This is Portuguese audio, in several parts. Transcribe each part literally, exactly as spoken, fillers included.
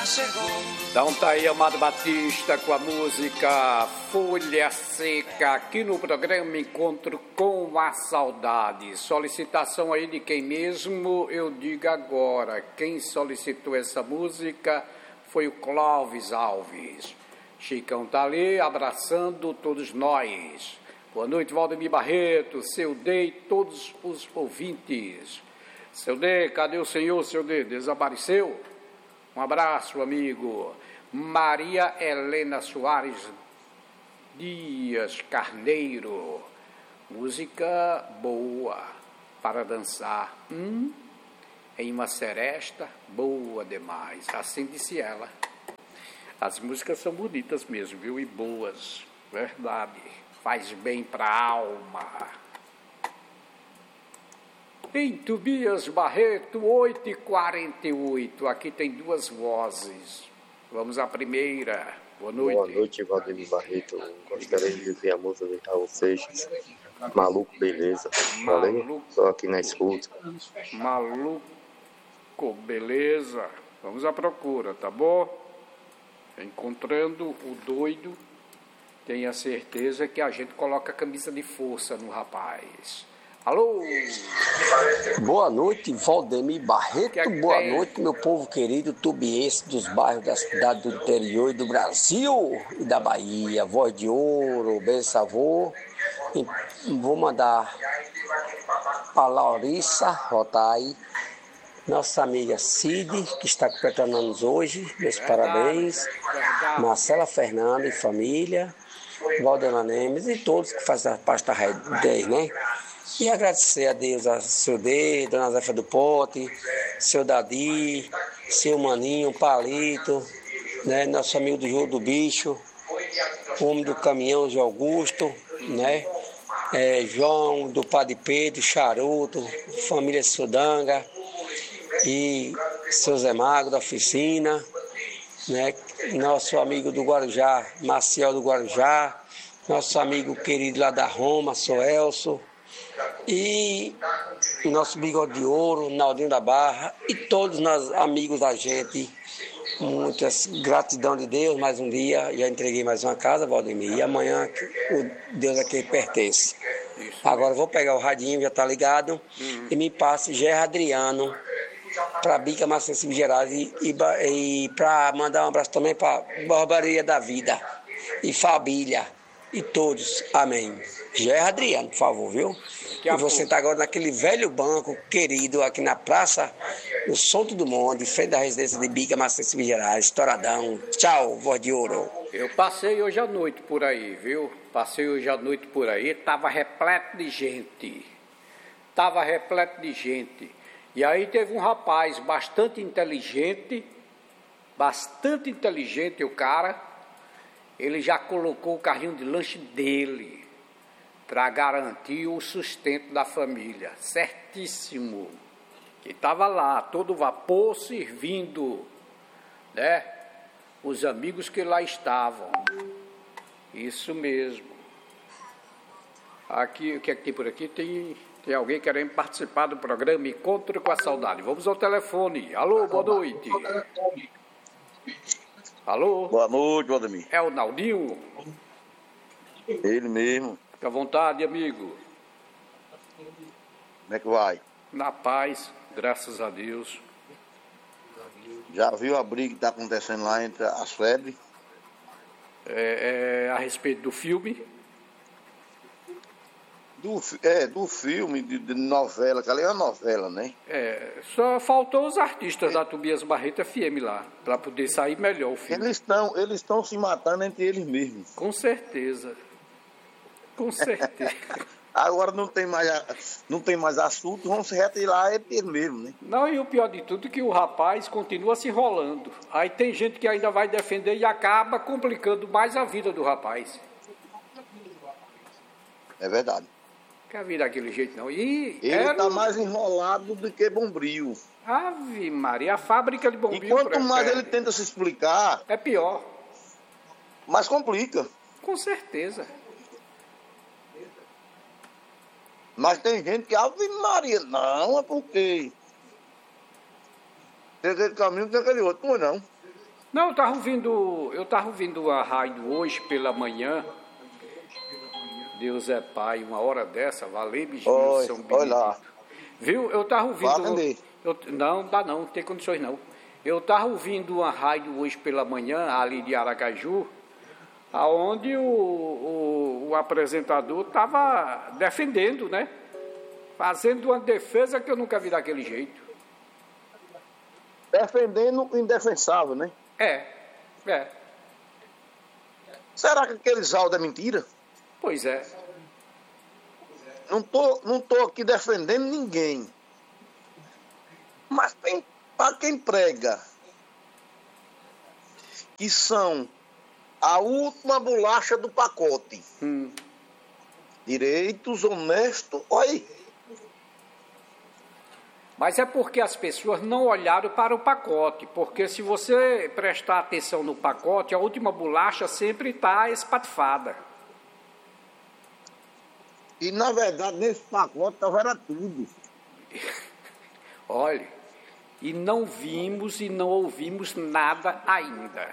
Então tá aí Amado Batista com a música Folha Seca, aqui no programa Encontro com a Saudade. Solicitação aí de quem mesmo? Eu digo agora. Quem solicitou essa música foi o Clóvis Alves. Chicão tá ali abraçando todos nós. Boa noite, Valdemir Barreto, seu D e todos os ouvintes. Seu D, cadê o senhor, seu D? Desapareceu? Um abraço, amigo. Maria Helena Soares Dias Carneiro. Música boa para dançar. Hum, em uma seresta, boa demais. Assim disse ela. As músicas são bonitas mesmo, viu? E boas. Verdade. Faz bem para a alma. Em Tobias Barreto, oito e quarenta e oito. Aqui tem duas vozes. Vamos à primeira. Boa noite. Boa noite, Valdemir Barreto. Gostaria de dizer a música de Raul Seixas. Maluco, beleza. Valeu? Estou aqui na escuta. Maluco, beleza. Vamos à procura, tá bom? Encontrando o doido, tenha certeza que a gente coloca a camisa de força no rapaz. Alô? Boa noite, Valdemir Barreto. Que é que Boa tem? noite, meu povo querido tubiense dos bairros da cidade do interior e do Brasil e da Bahia. Voz de Ouro, bem savor. E vou mandar a Larissa Rotai, nossa amiga Cid, que está completando anos hoje. Meus parabéns. Marcela Fernanda e família. Valdemar Nemes e todos que fazem parte da rede dez, né? E agradecer a Deus, a seu D, Dona Zefa do Pote, seu Dadi, seu Maninho, Palito, né? Nosso amigo do Jogo do Bicho, o homem do caminhão, João Augusto, né? É, João do Padre Pedro, Charuto, família Sudanga e seu Zé Mago da oficina, né? Nosso amigo do Guarujá, Maciel do Guarujá, nosso amigo querido lá da Roma, seu Elso, e o nosso bigode de ouro, Naldinho da Barra, e todos nós amigos da gente. Muitas gratidão de Deus, mais um dia, já entreguei mais uma casa, Valdemir, e amanhã o Deus a quem pertence. Agora vou pegar o radinho, já tá ligado, uhum. E me passe Gerra Adriano para Bica Maciço Gerais e, e, e para mandar um abraço também para Barbaria da Vida e família e todos, amém. Gerra Adriano, por favor, viu? E vou sentar agora naquele velho banco querido aqui na praça, no Solto do Monte, frente da residência de Bica Maciço Gerais, Estouradão. Tchau, voz de ouro. Eu passei hoje à noite por aí, viu? Passei hoje à noite por aí, tava repleto de gente. Tava repleto de gente. E aí teve um rapaz bastante inteligente, bastante inteligente o cara, ele já colocou o carrinho de lanche dele para garantir o sustento da família, certíssimo. E estava lá, todo vapor, servindo, né, os amigos que lá estavam. Isso mesmo. Aqui, o que é que tem por aqui? Tem... Tem alguém querendo participar do programa Encontro com a Saudade. Vamos ao telefone. Alô, boa noite. Alô? Boa noite, Valdemir. É o Naldinho? Ele mesmo. Fica à vontade, amigo. Como é que vai? Na paz, graças a Deus. Já viu a briga que está acontecendo lá entre as febres? É, é a respeito do filme? Do, é, do filme, de, de novela, que ali é uma novela, né? É, só faltou os artistas é. da Tobias Barreto F M lá, para poder sair melhor o filme. Eles estão eles estão se matando entre eles mesmos. Com certeza. Com certeza. Agora não tem mais, não tem mais assunto, vão se retirar entre eles mesmos, né? Não, e o pior de tudo é que o rapaz continua se enrolando. Aí tem gente que ainda vai defender e acaba complicando mais a vida do rapaz. É verdade. Quer vir daquele jeito, não. E ele era... está mais enrolado do que Bombril. Ave Maria, a fábrica de Bombril... E quanto mais ele tenta se explicar... É pior. Mais complica. Com certeza. Mas tem gente que... Ave Maria, não, é porque... Tem aquele caminho, tem aquele outro. Não é não. Não, eu estava ouvindo, eu estava ouvindo a rádio hoje pela manhã. Deus é Pai, uma hora dessa, valeu-me Jesus, São Benedito. Olha lá. Viu? Eu estava ouvindo... Vai eu, não, dá não, não tem condições não. Eu estava ouvindo uma rádio hoje pela manhã, ali de Aracaju, aonde o, o, o apresentador estava defendendo, né? Fazendo uma defesa que eu nunca vi daquele jeito. Defendendo o indefensável, né? É, é. Será que aqueles áudios é mentira? Pois é. Não tô, não tô aqui defendendo ninguém. Mas tem para quem prega que são a última bolacha do pacote. Hum. Direitos, honestos, olha aí. Mas é porque as pessoas não olharam para o pacote. Porque se você prestar atenção no pacote, a última bolacha sempre está espatifada. E na verdade nesse pacote estava era tudo. Olha, e não vimos e não ouvimos nada ainda.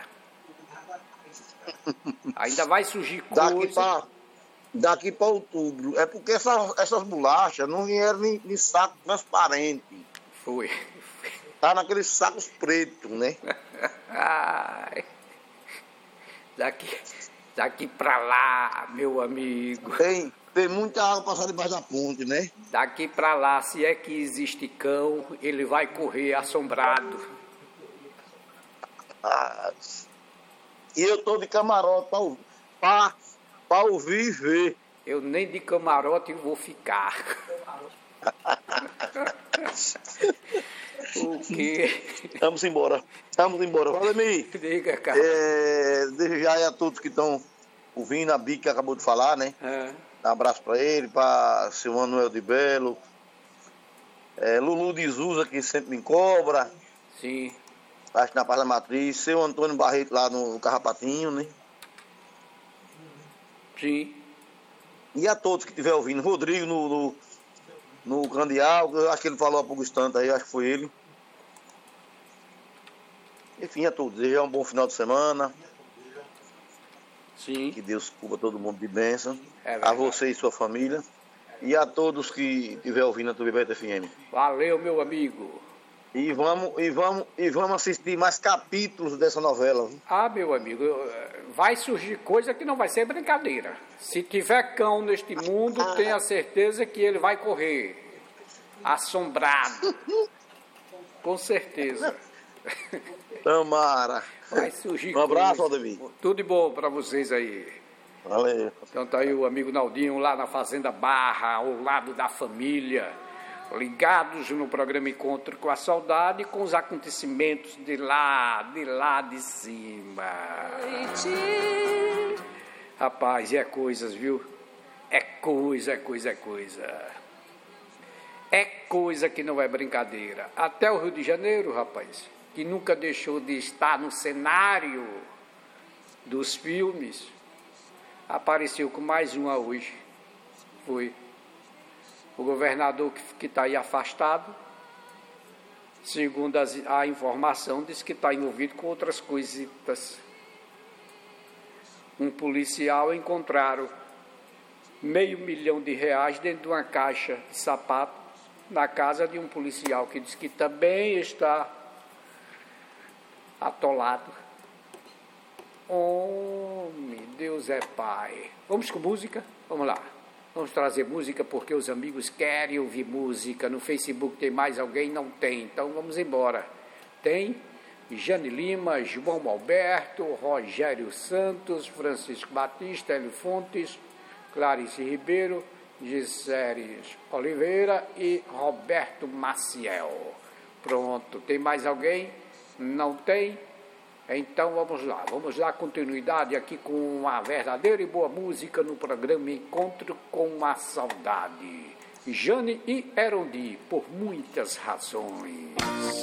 Ainda vai surgir coisa... Daqui para daqui para outubro. É porque essa, essas bolachas não vieram em, em saco transparente. Foi. Tá naqueles sacos pretos, né? Ai, daqui, daqui para lá, meu amigo. Tem, tem muita água passando debaixo da ponte, né? Daqui para lá, se é que existe cão, ele vai correr assombrado. Ah, e eu tô de camarote para para ouvir e ver. Eu nem de camarote vou ficar. O quê? Vamos embora. Vamos embora. Valdemir. Diga, cara. É, desejar aí a todos que estão ouvindo, a Bica que acabou de falar, né? É. Um abraço para ele, para seu Manuel de Belo, é, Lulu de Zuza, que sempre me cobra. Sim. Acho que na Paz da Matriz. Seu Antônio Barreto lá no Carrapatinho, né? Sim. E a todos que estiver ouvindo. Rodrigo no, no, no Candial, eu acho que ele falou há pouco instante aí, acho que foi ele. Enfim, a todos. Desejar um bom final de semana. Sim. Que Deus cubra todo mundo de bênção. É a você e sua família. E a todos que estiver ouvindo a Turbibete F M. Valeu, meu amigo. E vamos, e, vamos, e vamos assistir mais capítulos dessa novela. Viu? Ah, meu amigo, vai surgir coisa que não vai ser brincadeira. Se tiver cão neste mundo, tenha certeza que ele vai correr assombrado. Com certeza. Tomara. Vai surgir Um abraço, coisa. Aldemir. Tudo de bom para vocês aí. Valeu. Então tá aí o amigo Naldinho lá na Fazenda Barra, ao lado da família, ligados no programa Encontro com a Saudade, com os acontecimentos de lá, de lá de cima. Rapaz, é coisas, viu? É coisa, é coisa, é coisa. É coisa que não é brincadeira. Até o Rio de Janeiro, rapaz, que nunca deixou de estar no cenário dos filmes, apareceu com mais uma hoje. Foi o governador que está aí afastado, segundo as, a informação, diz que está envolvido com outras coisitas. Um policial encontraram meio milhão de reais dentro de uma caixa de sapato na casa de um policial que diz que também está atolado. Homem, Deus é Pai. Vamos com música? Vamos lá. Vamos trazer música porque os amigos querem ouvir música. No Facebook tem mais alguém? Não tem. Então vamos embora. Tem Jane Lima, João Alberto, Rogério Santos, Francisco Batista, Hélio Fontes, Clarice Ribeiro, Gisseres Oliveira e Roberto Maciel. Pronto. Tem mais alguém? Não tem? Então vamos lá, vamos dar continuidade aqui com a verdadeira e boa música no programa Encontro com a Saudade. Jane e Erondi, por muitas razões.